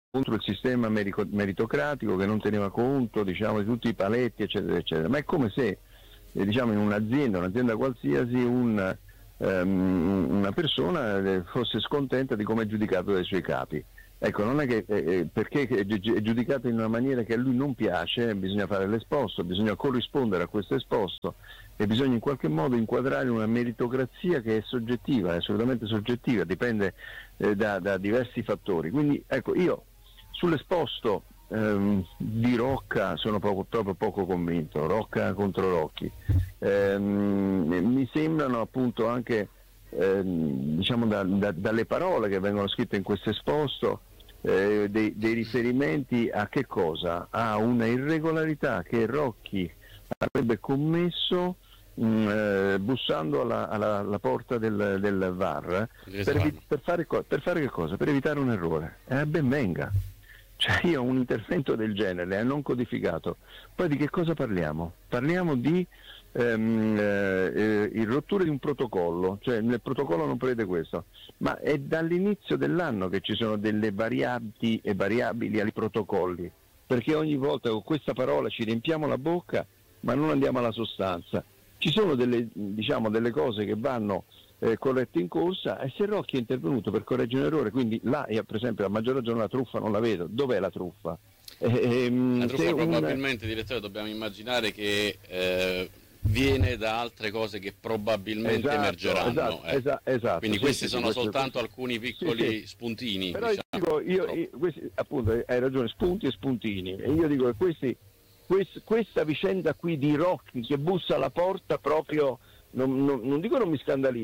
contro il sistema meritocratico che non teneva conto, diciamo, di tutti i paletti, eccetera, eccetera. Ma è come se, diciamo, in un'azienda qualsiasi, una persona fosse scontenta di come è giudicato dai suoi capi. Ecco, non è che perché è giudicato in una maniera che a lui non piace, bisogna fare l'esposto, bisogna corrispondere a questo esposto e bisogna in qualche modo inquadrare una meritocrazia che è soggettiva, è assolutamente soggettiva, dipende da diversi fattori. Quindi ecco, io sull'esposto di Rocca sono proprio poco convinto, Rocca contro Rocchi. Mi sembrano appunto anche diciamo dalle parole che vengono scritte in questo esposto dei riferimenti a che cosa? A una irregolarità che Rocchi avrebbe commesso bussando alla porta del VAR per fare che cosa? Per evitare un errore. Ben venga. Cioè io un intervento del genere non codificato, poi di che cosa parliamo? Parliamo di il rottura di un protocollo, cioè nel protocollo non prevede questo, ma è dall'inizio dell'anno che ci sono delle varianti e variabili ai protocolli, perché ogni volta con questa parola ci riempiamo la bocca ma non andiamo alla sostanza. Ci sono delle cose che vanno corrette in corsa, e se Rocchi è intervenuto per correggere un errore, quindi là per esempio a maggior ragione la truffa non la vedo. Dov'è la truffa? La truffa probabilmente, direttore, dobbiamo immaginare che viene da altre cose che probabilmente emergeranno. Esatto. Quindi questi sono soltanto alcuni piccoli spuntini. Però diciamo, io questi, appunto, hai ragione, spunti e spuntini. E io dico che questa vicenda qui di Rocchi che bussa alla porta proprio, non dico non mi scandalizza,